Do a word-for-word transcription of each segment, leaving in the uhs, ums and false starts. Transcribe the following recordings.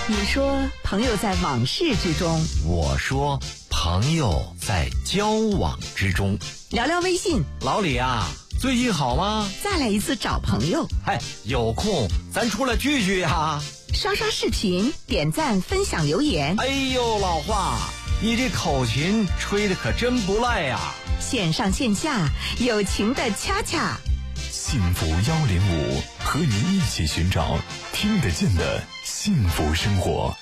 你说朋友在往事之中， 我说朋友在交往之中。 聊聊微信， 老李啊，最近好吗？ 再来一次找朋友。 嗨，有空咱出来聚聚呀。 刷刷视频，点赞分享留言。 哎呦，老华，你这口琴吹得可真不赖呀。 线上线下友情的恰恰。 幸福幺零五，和你一起寻找听得见的幸福生活。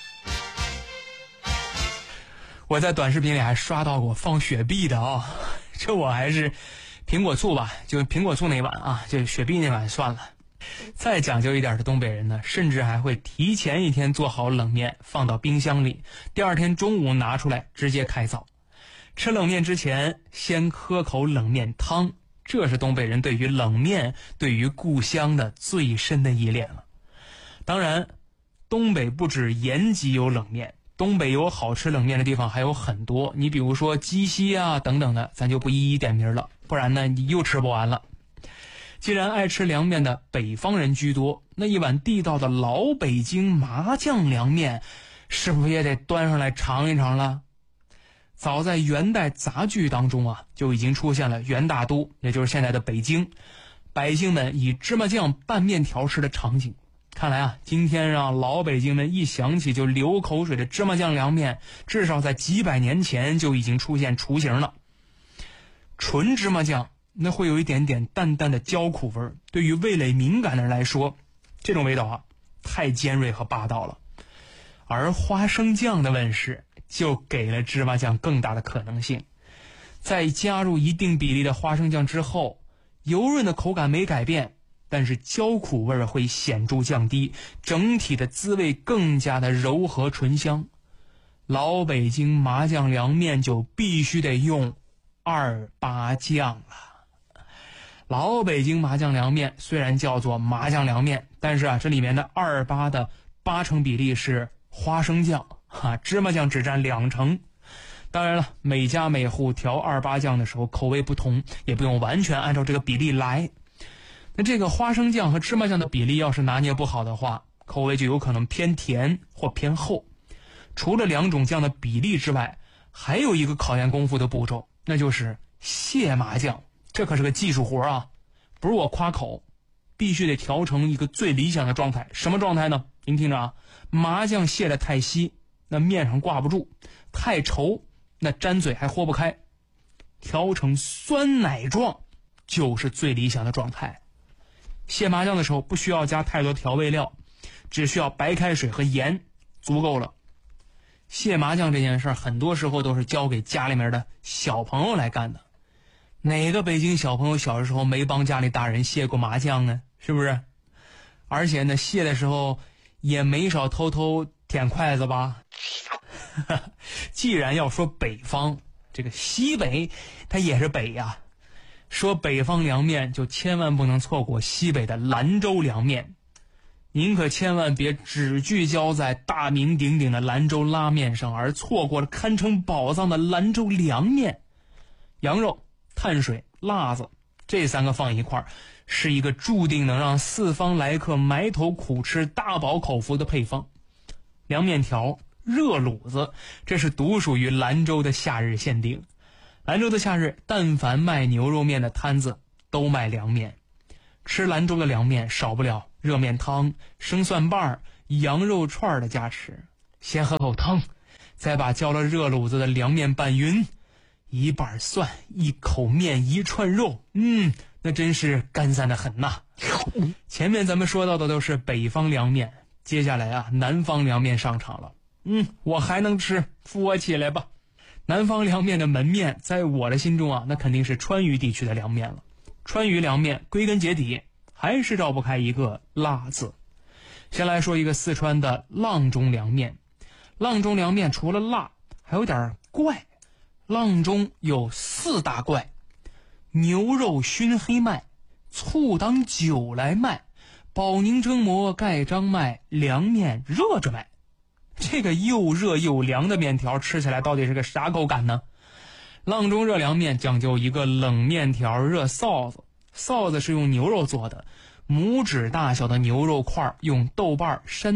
我在短视频里还刷到过放雪碧的啊、哦，这我还是苹果醋吧，就苹果醋那碗啊，就雪碧那碗算了。再讲究一点的东北人呢，甚至还会提前一天做好冷面放到冰箱里，第二天中午拿出来直接开灶。吃冷面之前先喝口冷面汤，这是东北人对于冷面、对于故乡的最深的依恋了。当然，东北不止延吉有冷面，东北有好吃冷面的地方还有很多。你比如说鸡西啊等等的，咱就不一一点名了，不然呢你又吃不完了。既然爱吃凉面的北方人居多，那一碗地道的老北京麻酱凉面，是不是也得端上来尝一尝了？早在元代杂剧当中啊，就已经出现了元大都，也就是现在的北京，百姓们以芝麻酱拌面条吃的场景。看来啊，今天让老北京们一想起就流口水的芝麻酱凉面，至少在几百年前就已经出现雏形了。纯芝麻酱那会有一点点淡淡的焦苦味儿，对于味蕾敏感的人来说，这种味道啊太尖锐和霸道了。而花生酱的问世就给了芝麻酱更大的可能性。在加入一定比例的花生酱之后，油润的口感没改变，但是焦苦味会显著降低，整体的滋味更加的柔和醇香。老北京麻酱凉面就必须得用二八酱了。老北京麻酱凉面虽然叫做麻酱凉面，但是啊，这里面的二八的八成比例是花生酱，哈，芝麻酱只占两成。当然了，每家每户调二八酱的时候口味不同，也不用完全按照这个比例来。那这个花生酱和芝麻酱的比例要是拿捏不好的话，口味就有可能偏甜或偏厚。除了两种酱的比例之外，还有一个考验功夫的步骤，那就是卸麻酱。这可是个技术活啊，不是我夸口，必须得调成一个最理想的状态。什么状态呢？您听着啊，麻酱卸得太稀，那面上挂不住；太稠，那沾嘴还豁不开。调成酸奶状就是最理想的状态。卸麻酱的时候不需要加太多调味料，只需要白开水和盐足够了。卸麻酱这件事儿很多时候都是交给家里面的小朋友来干的。哪个北京小朋友小时候没帮家里大人卸过麻酱呢？是不是？而且呢，卸的时候也没少偷偷舔筷子吧。既然要说北方，这个西北它也是北呀。说北方凉面就千万不能错过西北的兰州凉面。您可千万别只聚焦在大名鼎鼎的兰州拉面上，而错过了堪称宝藏的兰州凉面。羊肉、碳水、辣子这三个放一块儿，是一个注定能让四方来客埋头苦吃大饱口福的配方。凉面条、热卤子，这是独属于兰州的夏日限定。兰州的夏日，但凡卖牛肉面的摊子都卖凉面。吃兰州的凉面少不了热面汤、生蒜瓣、羊肉串的加持。先喝口汤，再把浇了热卤子的凉面拌匀，一瓣蒜，一口面，一串肉，嗯，那真是干散的很呐。前面咱们说到的都是北方凉面，接下来啊，南方凉面上场了。嗯，我还能吃，扶我起来吧。南方凉面的门面，在我的心中啊，那肯定是川渝地区的凉面了。川渝凉面归根结底还是绕不开一个辣字。先来说一个四川的阆中凉面。阆中凉面除了辣还有点怪。阆中有四大怪：牛肉熏黑麦，醋当酒来卖，保宁蒸馍盖张麦，凉面热着卖。这个又热又凉的面条吃起来到底是个啥口感呢？阆中热凉面讲究一个冷面条热臊子，臊子是用牛肉做的，拇指大小的牛肉块用豆瓣、山奈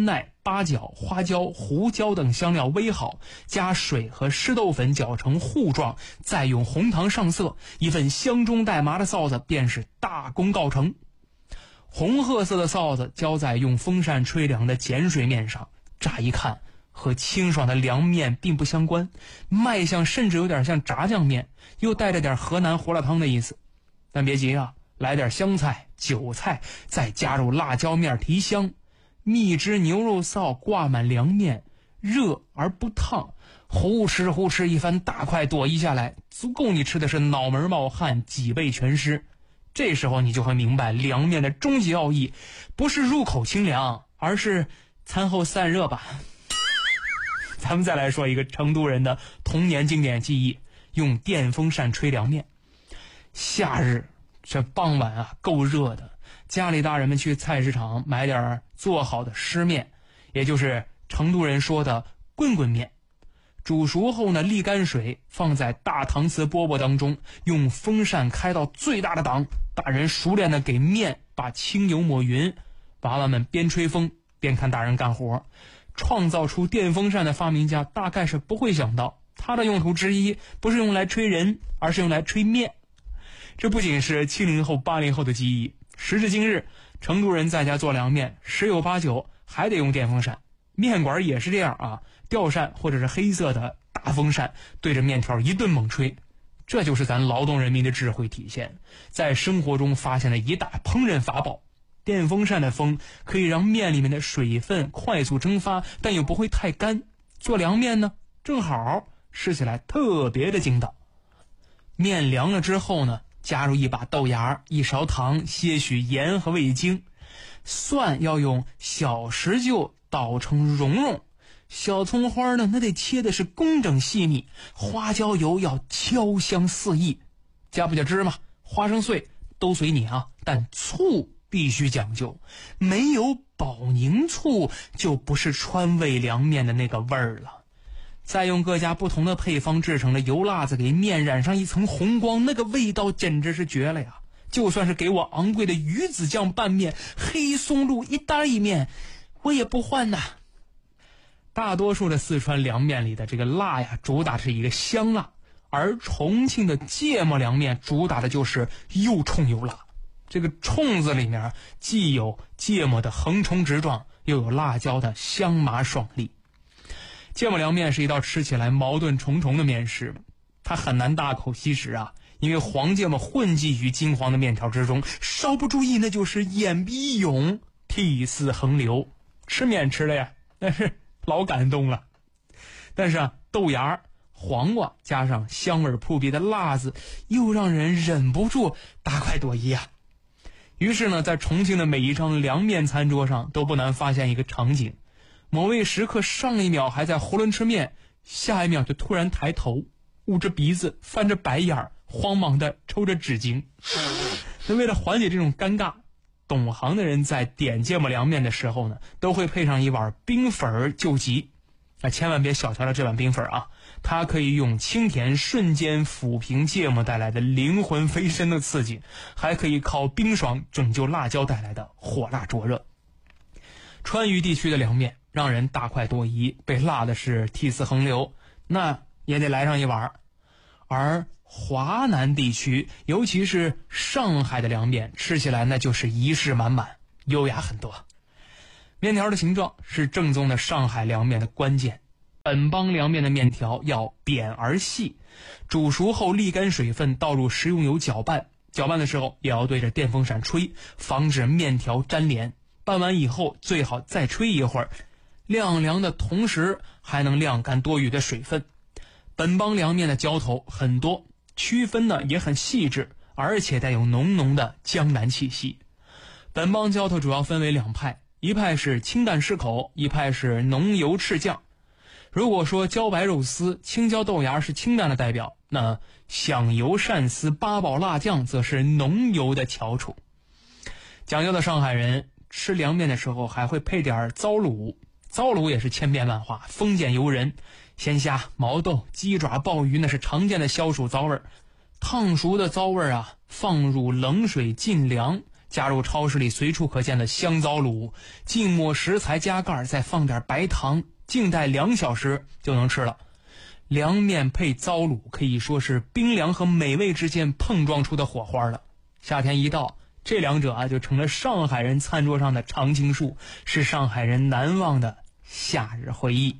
八角、花椒、胡椒等香料煨好，加水和湿豆粉搅成糊状，再用红糖上色，一份香中带麻的臊子便是大功告成。红褐色的臊子浇在用风扇吹凉的碱水面上，乍一看和清爽的凉面并不相关，卖相甚至有点像炸酱面，又带着点河南胡辣汤的意思。但别急啊，来点香菜、韭菜，再加入辣椒面提香，蜜汁牛肉臊挂满凉面，热而不烫，呼哧呼哧一番大块朵颐下来，足够你吃的是脑门冒汗，脊背全湿。这时候你就会明白凉面的终极奥义，不是入口清凉，而是餐后散热吧。咱们再来说一个成都人的童年经典记忆，用电风扇吹凉面。夏日这傍晚啊，够热的，家里大人们去菜市场买点做好的湿面，也就是成都人说的棍棍面。煮熟后呢，沥干水放在大搪瓷饽饽当中，用风扇开到最大的档，大人熟练的给面把清油抹匀，娃娃们边吹风边看大人干活。创造出电风扇的发明家大概是不会想到，它的用途之一不是用来吹人，而是用来吹面。这不仅是七零后八零后的记忆，时至今日，成都人在家做凉面十有八九还得用电风扇。面馆也是这样啊，吊扇或者是黑色的大风扇对着面条一顿猛吹。这就是咱劳动人民的智慧体现，在生活中发现了一大烹饪法宝。电风扇的风可以让面里面的水分快速蒸发，但又不会太干。做凉面呢，正好吃起来特别的筋道。面凉了之后呢，加入一把豆芽、一勺糖、些许盐和味精，蒜要用小石臼捣成蓉蓉，小葱花呢，那得切的是工整细密，花椒油要焦香四溢，加不加芝麻、花生碎都随你啊，但醋必须讲究，没有保宁醋就不是川味凉面的那个味儿了。再用各家不同的配方制成的油辣子给面染上一层红光，那个味道简直是绝了呀！就算是给我昂贵的鱼子酱拌面、黑松露意大利面，我也不换呐。大多数的四川凉面里的这个辣呀，主打是一个香辣，而重庆的芥末凉面主打的就是又冲又辣。这个冲字里面既有芥末的横冲直撞，又有辣椒的香麻爽利。芥末凉面是一道吃起来矛盾重重的面食，它很难大口吸食啊，因为黄芥末混迹于金黄的面条之中，稍不注意那就是眼鼻一涌，涕泗横流。吃面吃的呀，但是老感动了。但是啊，豆芽、黄瓜加上香味扑鼻的辣子，又让人忍不住大快朵颐啊。于是呢，在重庆的每一张凉面餐桌上都不难发现一个场景，某位食客上一秒还在囫囵吃面，下一秒就突然抬头，捂着鼻子，翻着白眼儿，慌忙地抽着纸巾。那为了缓解这种尴尬，懂行的人在点芥末凉面的时候呢，都会配上一碗冰粉救急。啊，千万别小瞧了这碗冰粉啊！它可以用清甜瞬间抚平芥末带来的灵魂飞升的刺激，还可以靠冰爽拯救辣椒带来的火辣灼热。川渝地区的凉面让人大快朵颐，被辣的是涕泗横流，那也得来上一碗。而华南地区，尤其是上海的凉面，吃起来那就是仪式满满，优雅很多。面条的形状是正宗的上海凉面的关键。本帮凉面的面条要扁而细，煮熟后沥干水分，倒入食用油搅拌。搅拌的时候也要对着电风扇吹，防止面条粘连。拌完以后最好再吹一会儿，晾凉的同时还能晾干多余的水分。本帮凉面的浇头很多，区分呢也很细致，而且带有浓浓的江南气息。本帮浇头主要分为两派，一派是清淡适口，一派是浓油赤酱。如果说茭白肉丝、青椒豆芽是清淡的代表，那响油鳝丝、八宝辣酱则是浓油的翘楚。讲究的上海人吃凉面的时候还会配点糟卤，糟卤也是千变万化，丰俭由人。鲜虾、毛豆、鸡爪、鲍鱼那是常见的消暑糟味儿。烫熟的糟味儿啊，放入冷水浸凉， 加入超市里随处可见的香糟卤，浸没食材加盖，再放点白糖，静待两小时就能吃了。凉面配糟卤可以说是冰凉和美味之间碰撞出的火花了。夏天一到，这两者啊就成了上海人餐桌上的常青树，是上海人难忘的夏日回忆。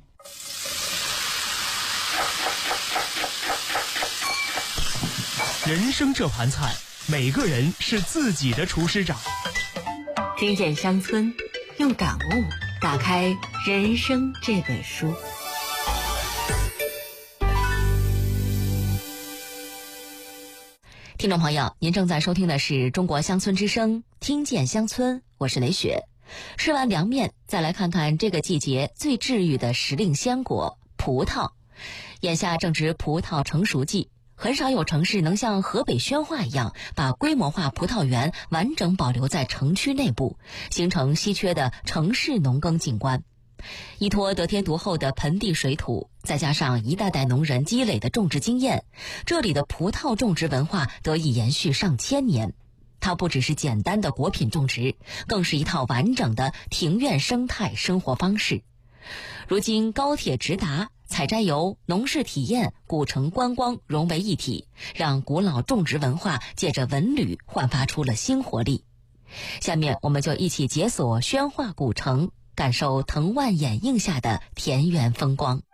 人生这盘菜，每个人是自己的厨师长。 听见乡村，用感悟打开人生这本书。听众朋友，您正在收听的是中国乡村之声，听见乡村，我是雷雪。吃完凉面，再来看看这个季节最治愈的时令鲜果——葡萄。眼下正值葡萄成熟季，很少有城市能像河北宣化一样，把规模化葡萄园完整保留在城区内部，形成稀缺的城市农耕景观。依托得天独厚的盆地水土，再加上一代代农人积累的种植经验，这里的葡萄种植文化得以延续上千年。它不只是简单的果品种植，更是一套完整的庭院生态生活方式。如今高铁直达，采摘游、农事体验、古城观光融为一体，让古老种植文化借着文旅焕发出了新活力。下面我们就一起解锁宣化古城，感受藤蔓掩映下的田园风光。